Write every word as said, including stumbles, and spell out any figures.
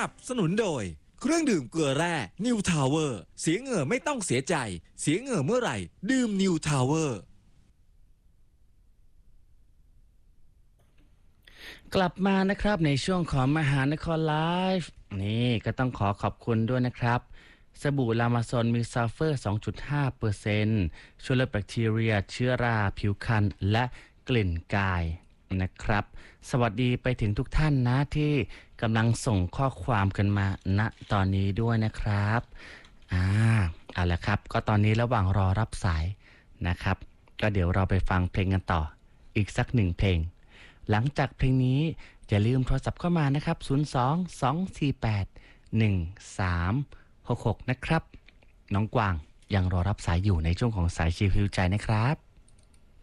นับสนุนโดยเครื่องดื่มเกลือแร่ New Tower เสียเหงื่อไม่ต้องเสียใจเสียเหงื่อเมื่อไหร่ดื่ม New Tower กลับมานะครับในช่วงของมหานครไลฟ์นี่ก็ต้องขอขอบคุณด้วยนะครับสบู่ลามาซอนมีซัลเฟอร์ สองจุดห้าเปอร์เซ็นต์ ช่วยลดแบคทีเรียเชื้อราผิวพรรณและกลิ่นกายนะครับสวัสดีไปถึงทุกท่านนะที่กำลังส่งข้อความกันมาณตอนนี้ด้วยนะครับอ่าเอาละครับก็ตอนนี้ระหว่างรอรับสายนะครับก็เดี๋ยวเราไปฟังเพลงกันต่ออีกสักหนึ่งเพลงหลังจากเพลงนี้อย่าลืมโทรศัพท์เข้ามานะครับศูนย์ สอง สอง สี่ แปด หนึ่ง สาม หก หกนะครับน้องกวางยังรอรับสายอยู่ในช่วงของสายชิลฮิวใจนะครับ